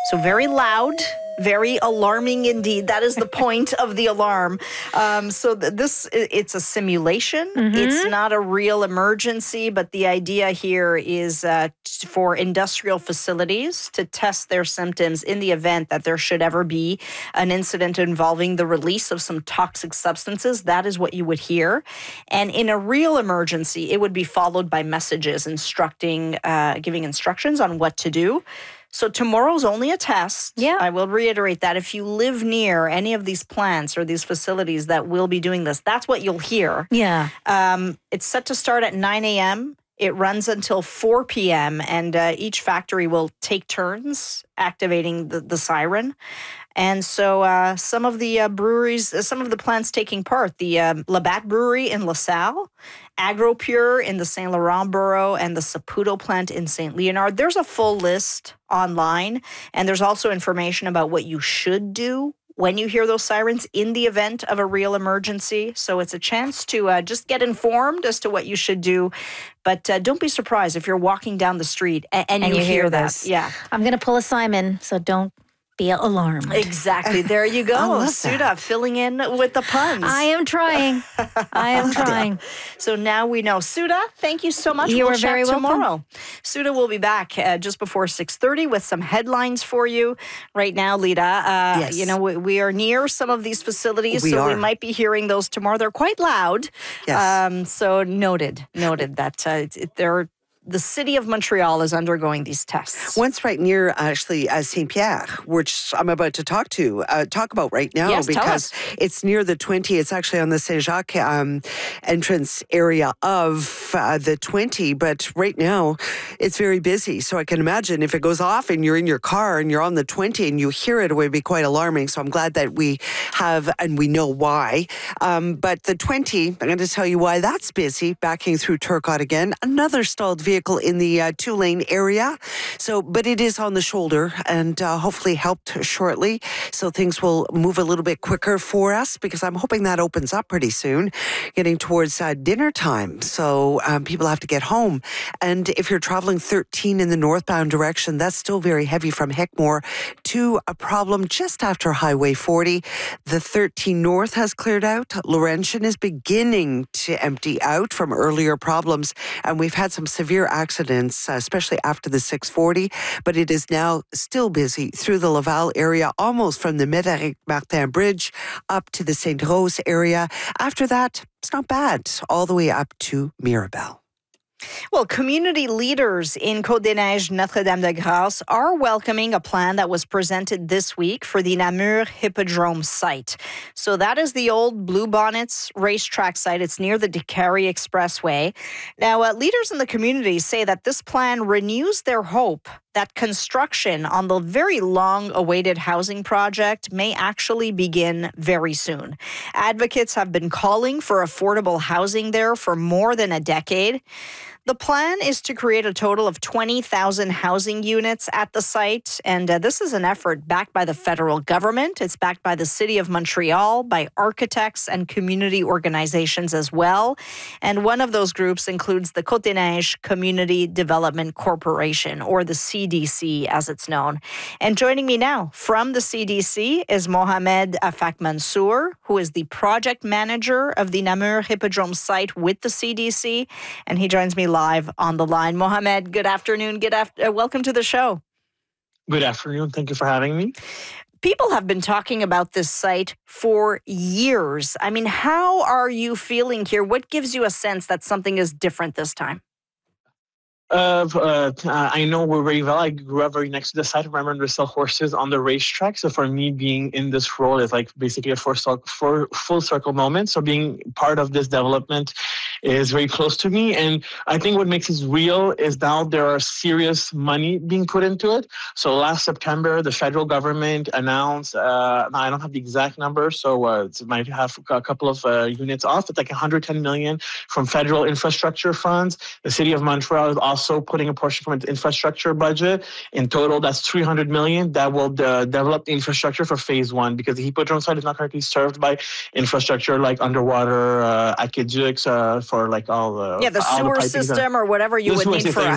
So very loud, very alarming indeed. That is the point of the alarm. It's a simulation. It's not a real emergency, but the idea here is for industrial facilities to test their symptoms in the event that there should ever be an incident involving the release of some toxic substances. That is what you would hear. And in a real emergency, it would be followed by messages giving instructions on what to do. So tomorrow's only a test. Yeah. I will reiterate that if you live near any of these plants or these facilities that will be doing this, that's what you'll hear. Yeah. It's set to start at 9 a.m. It runs until 4 p.m. and each factory will take turns activating the siren. And so some of the breweries, some of the plants taking part, the Labatt Brewery in LaSalle, AgroPure in the St. Laurent borough, and the Saputo plant in St. Leonard. There's a full list online, and there's also information about what you should do when you hear those sirens in the event of a real emergency. So it's a chance to just get informed as to what you should do. But don't be surprised if you're walking down the street and you hear this. Yeah. I'm going to pull a Simon, so don't be alarmed. Exactly. There you go. Suda filling in with the puns. I am trying. So now we know. Suda, thank you so much. You are very welcome. Tomorrow. Suda will be back just before 6:30 with some headlines for you. Right now, Lita, yes. We are near some of these facilities, we might be hearing those tomorrow. They're quite loud. Yes. So noted that the city of Montreal is undergoing these tests. One's right near, actually, Saint-Pierre, which I'm about to talk about right now. Yes, because it's near the 20. It's actually on the Saint-Jacques entrance area of the 20. But right now, it's very busy. So I can imagine if it goes off and you're in your car and you're on the 20 and you hear it, it would be quite alarming. So I'm glad that we have, and we know why. But the 20, I'm going to tell you why that's busy, backing through Turcotte again. Another stalled vehicle in the 2-lane area. But it is on the shoulder and hopefully helped shortly. So things will move a little bit quicker for us because I'm hoping that opens up pretty soon, getting towards dinner time. So people have to get home. And if you're traveling 13 in the northbound direction, that's still very heavy from Heckmore to a problem just after Highway 40. The 13 North has cleared out. Laurentian is beginning to empty out from earlier problems. And we've had some severe accidents, especially after the 640, but it is now still busy through the Laval area, almost from the Médéric Martin Bridge up to the St. Rose area. After that, it's not bad, all the way up to Mirabel. Well, community leaders in Côte-des-Neiges, Notre-Dame-de-Grâce are welcoming a plan that was presented this week for the Namur Hippodrome site. So that is the old Blue Bonnets racetrack site. It's near the Décarie Expressway. Now, leaders in the community say that this plan renews their hope that construction on the very long-awaited housing project may actually begin very soon. Advocates have been calling for affordable housing there for more than a decade. The plan is to create a total of 20,000 housing units at the site, and this is an effort backed by the federal government. It's backed by the City of Montreal, by architects and community organizations as well. And one of those groups includes the Côte-des-Neiges Community Development Corporation, or the CDC as it's known. And joining me now from the CDC is Mohamed Afak Mansour, who is the project manager of the Namur Hippodrome site with the CDC, and he joins me live on the line. Mohamed, good afternoon. Welcome to the show. Good afternoon. Thank you for having me. People have been talking about this site for years. I mean, how are you feeling here? What gives you a sense that something is different this time? I know we're very well. I grew up very next to the site. I remember to sell horses on the racetrack. So for me, being in this role is like basically a full circle moment. So being part of this development is very close to me. And I think what makes it real is now there are serious money being put into it. So last September, the federal government announced, I don't have the exact number, so it might have a couple of units off. It's like $110 million from federal infrastructure funds. The city of Montreal is also putting a portion from its infrastructure budget. In total, that's $300 million that will develop the infrastructure for phase 1, because the Hippodrome site is not currently served by infrastructure like underwater aqueducts for like all the sewer system or whatever you would need for a